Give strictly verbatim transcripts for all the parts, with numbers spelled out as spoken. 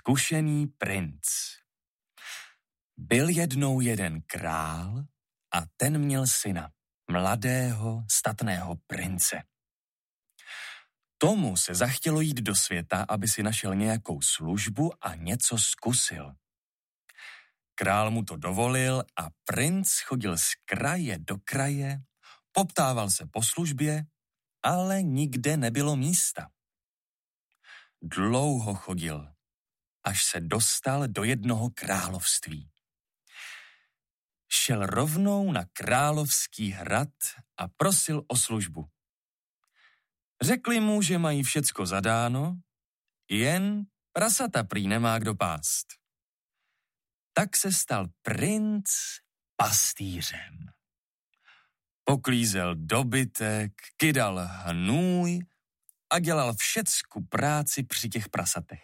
Zkušený princ. Byl jednou jeden král a ten měl syna, mladého, statného prince. Tomu se zachtělo jít do světa, aby si našel nějakou službu a něco zkusil. Král mu to dovolil a princ chodil z kraje do kraje, poptával se po službě, ale nikde nebylo místa. Dlouho chodil, až se dostal do jednoho království. Šel rovnou na královský hrad a prosil o službu. Řekli mu, že mají všecko zadáno, jen prasata prý nemá kdo pást. Tak se stal princ pastýřem. Poklízel dobytek, kydal hnůj a dělal všecku práci při těch prasatech.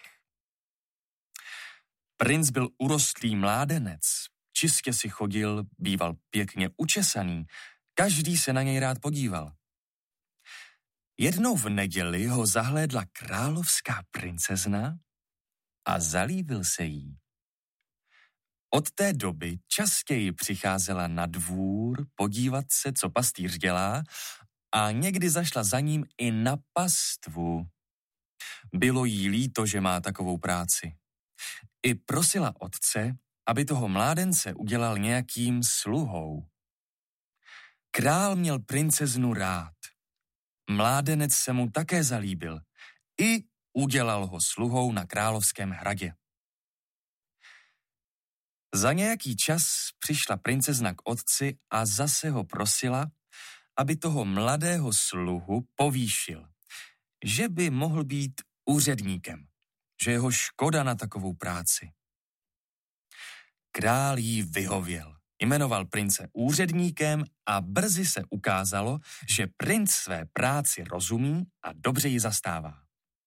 Princ byl urostlý mládenec, čistě si chodil, býval pěkně učesaný, každý se na něj rád podíval. Jednou v neděli ho zahlédla královská princezna a zalíbil se jí. Od té doby častěji přicházela na dvůr podívat se, co pastýř dělá, a někdy zašla za ním i na pastvu. Bylo jí líto, že má takovou práci. I prosila otce, aby toho mládence udělal nějakým sluhou. Král měl princeznu rád. Mládenec se mu také zalíbil. I udělal ho sluhou na královském hradě. Za nějaký čas přišla princezna k otci a zase ho prosila, aby toho mladého sluhu povýšil, že by mohl být úředníkem, že jeho škoda na takovou práci. Král jí vyhověl, jmenoval prince úředníkem a brzy se ukázalo, že princ své práci rozumí a dobře ji zastává.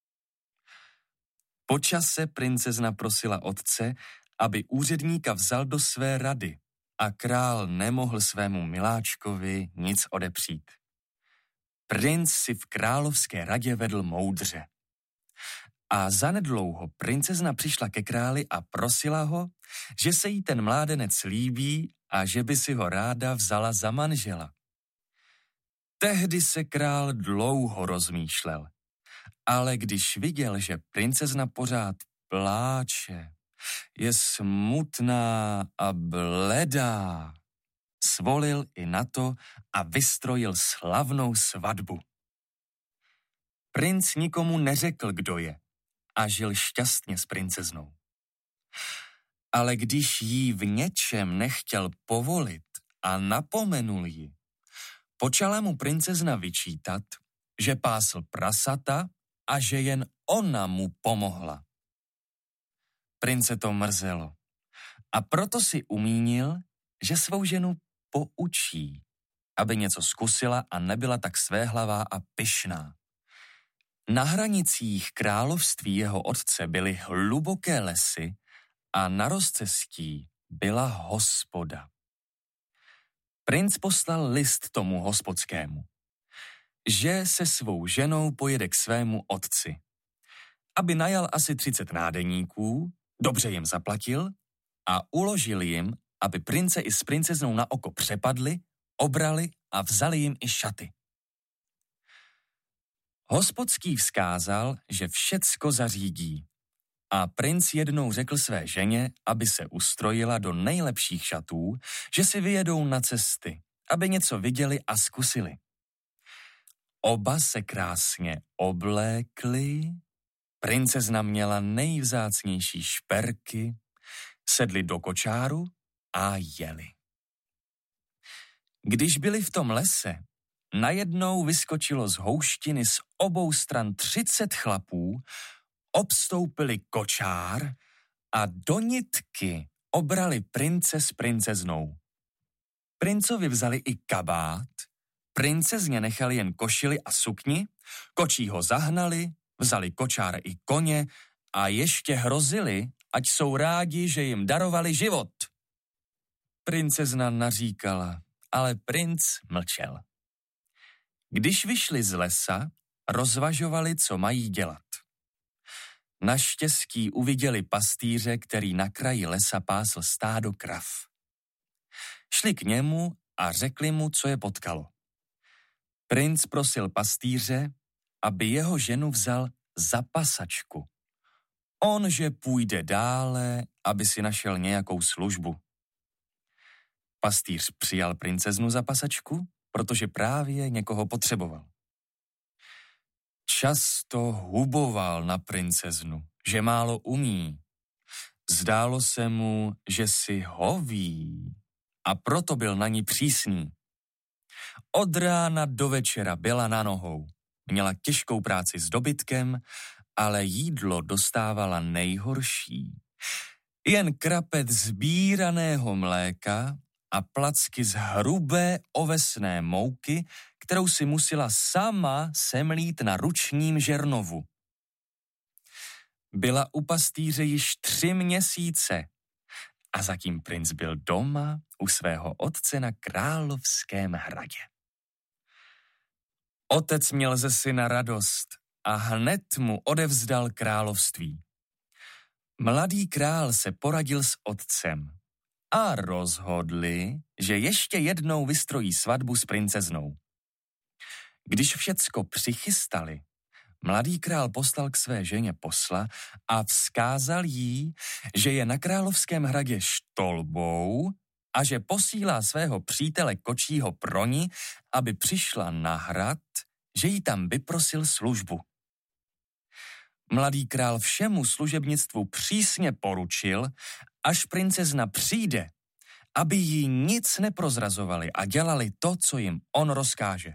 Po čase princezna prosila otce, aby úředníka vzal do své rady, a král nemohl svému miláčkovi nic odepřít. Princ si v královské radě vedl moudře. A zanedlouho princezna přišla ke králi a prosila ho, že se jí ten mládenec líbí a že by si ho ráda vzala za manžela. Tehdy se král dlouho rozmýšlel, ale když viděl, že princezna pořád pláče, je smutná a bledá, svolil i na to a vystrojil slavnou svatbu. Princ nikomu neřekl, kdo je, a žil šťastně s princeznou. Ale když jí v něčem nechtěl povolit a napomenul ji, počala mu princezna vyčítat, že pásl prasata a že jen ona mu pomohla. Prince to mrzelo a proto si umínil, že svou ženu poučí, aby něco zkusila a nebyla tak svéhlavá a pyšná. Na hranicích království jeho otce byly hluboké lesy a na rozcestí byla hospoda. Princ poslal list tomu hospodskému, že se svou ženou pojede k svému otci, aby najal asi třicet nádeníků, dobře jim zaplatil a uložil jim, aby prince i s princeznou na oko přepadli, obrali a vzali jim i šaty. Hospodský vzkázal, že všecko zařídí, a princ jednou řekl své ženě, aby se ustrojila do nejlepších šatů, že si vyjedou na cesty, aby něco viděli a zkusili. Oba se krásně oblékli, princezna měla nejvzácnější šperky, sedli do kočáru a jeli. Když byli v tom lese, najednou vyskočilo z houštiny z obou stran třicet chlapů, obstoupili kočár a do nitky obrali prince s princeznou. Princovi vzali i kabát, princezně nechali jen košili a sukni, kočí ho zahnali, vzali kočár i koně a ještě hrozili, ať jsou rádi, že jim darovali život. Princezna naříkala, ale princ mlčel. Když vyšli z lesa, rozvažovali, co mají dělat. naštěstí uviděli pastýře, který na kraji lesa pásl stádo krav. Šli k němu a řekli mu, co je potkalo. Princ prosil pastýře, aby jeho ženu vzal za pasačku. On, že půjde dále, aby si našel nějakou službu. Pastýř přijal princeznu za pasačku, protože právě někoho potřeboval. Často huboval na princeznu, že málo umí. Zdálo se mu, že si hoví, a proto byl na ní přísný. Od rána do večera byla na nohou. Měla těžkou práci s dobytkem, ale jídlo dostávala nejhorší. Jen krapet zbíraného mléka a placky z hrubé ovesné mouky, kterou si musela sama semlít na ručním žernovu. Byla u pastýře již tři měsíce a zatím princ byl doma u svého otce na královském hradě. Otec měl ze syna radost a hned mu odevzdal království. Mladý král se poradil s otcem a rozhodli, že ještě jednou vystrojí svatbu s princeznou. Když všecko přichystali, mladý král poslal k své ženě posla a vzkázal jí, že je na královském hradě štolbou a že posílá svého přítele kočího pro ní, aby přišla na hrad, že jí tam vyprosil službu. Mladý král všemu služebnictvu přísně poručil, až princezna přijde, aby jí nic neprozrazovali a dělali to, co jim on rozkáže.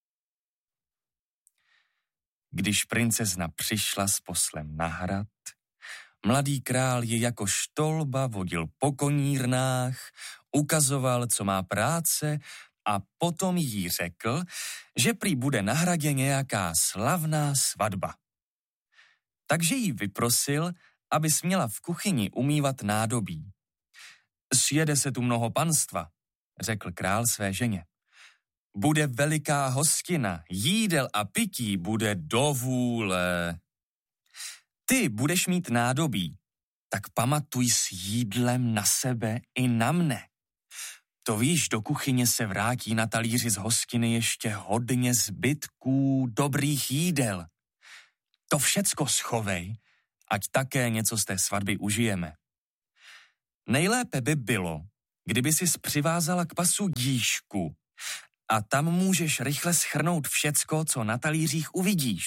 Když princezna přišla s poslem na hrad, mladý král ji jako štolba vodil po konírnách, ukazoval, co má práce a potom jí řekl, že prý bude na hradě nějaká slavná svatba. Takže jí vyprosil, aby směla v kuchyni umývat nádobí. Sjede se tu mnoho panstva, řekl král své ženě. Bude veliká hostina, jídel a pití bude do vůle. Ty budeš mít nádobí, tak pamatuj s jídlem na sebe i na mne. To víš, do kuchyně se vrátí na talíři z hostiny ještě hodně zbytků dobrých jídel. To všecko schovej, ať také něco z té svatby užijeme. Nejlépe by bylo, kdyby sis přivázala k pasu dýšku a tam můžeš rychle shrnout všecko, co na talířích uvidíš.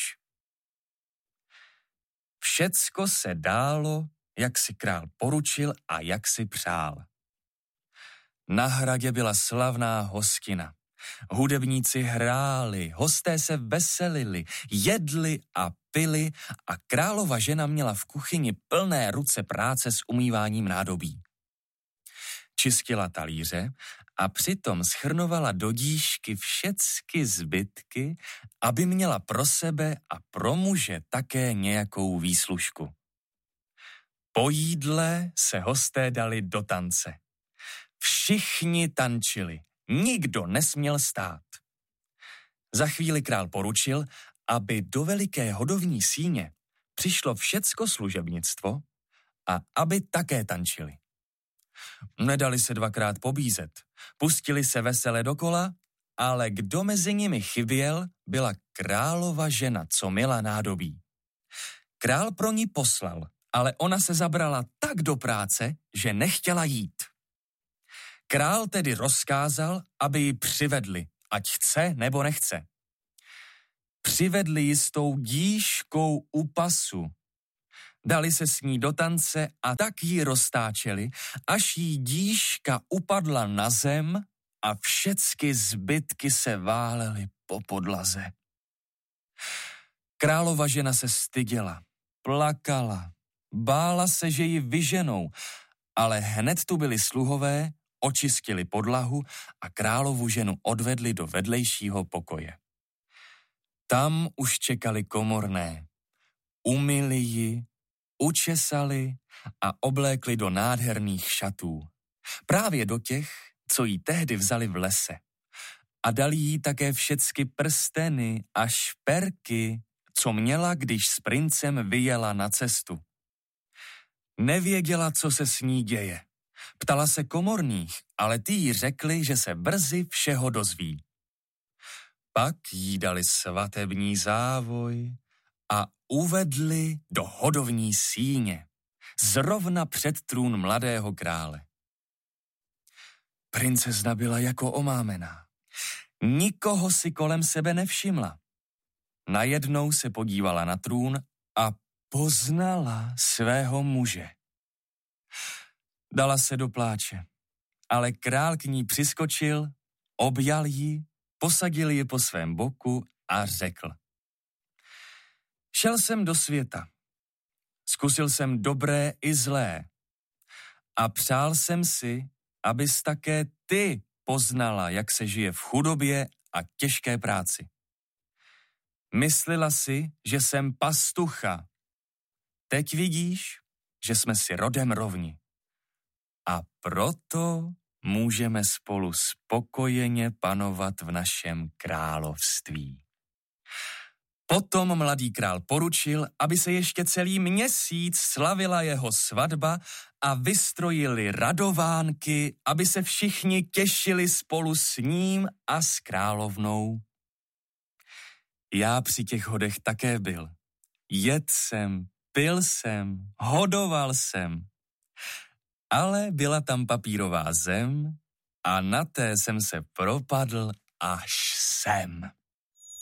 Všecko se dálo, jak si král poručil a jak si přál. Na hradě byla slavná hostina. Hudebníci hráli, hosté se veselili, jedli a pili a králova žena měla v kuchyni plné ruce práce s umýváním nádobí. Čistila talíře a přitom schrnovala do dýšky všecky zbytky, aby měla pro sebe a pro muže také nějakou výslužku. Po jídle se hosté dali do tance. Všichni tančili, nikdo nesměl stát. Za chvíli král poručil, aby do veliké hodovní síně přišlo všecko služebnictvo a aby také tančili. Nedali se dvakrát pobízet, pustili se vesele dokola, ale kdo mezi nimi chyběl, byla králova žena, co měla nádobí. Král pro ní poslal, ale ona se zabrala tak do práce, že nechtěla jít. Král tedy rozkázal, aby ji přivedli, ať chce nebo nechce. Přivedli ji s tou dýškou u pasu. Dali se s ní do tance a tak ji roztáčeli, až jí dýška upadla na zem a všecky zbytky se válely po podlaze. Králova žena se styděla, plakala, bála se, že ji vyženou, ale hned tu byli sluhové, očistili podlahu a královu ženu odvedli do vedlejšího pokoje. Tam už čekali komorné. Umyli ji, učesali a oblékli do nádherných šatů. Právě do těch, co jí tehdy vzali v lese. A dali jí také všecky prsteny a šperky, co měla, když s princem vyjela na cestu. Nevěděla, co se s ní děje. Ptala se komorných, ale ty jí řekli, že se brzy všeho dozví. Pak jí dali svatební závoj a uvedli do hodovní síně, zrovna před trůn mladého krále. Princezna byla jako omámená. Nikoho si kolem sebe nevšimla. Najednou se podívala na trůn a poznala svého muže. Dala se do pláče, ale král k ní přiskočil, objal ji, posadil ji po svém boku a řekl: Šel jsem do světa, zkusil jsem dobré i zlé a přál jsem si, abys také ty poznala, jak se žije v chudobě a těžké práci. Myslela si, že jsem pastucha. Teď vidíš, že jsme si rodem rovni. A proto můžeme spolu spokojeně panovat v našem království. Potom mladý král poručil, aby se ještě celý měsíc slavila jeho svatba a vystrojili radovánky, aby se všichni těšili spolu s ním a s královnou. Já při těch hodech také byl. Jedl jsem, pil jsem, hodoval jsem. Ale byla tam papírová zem a na té jsem se propadl až sem.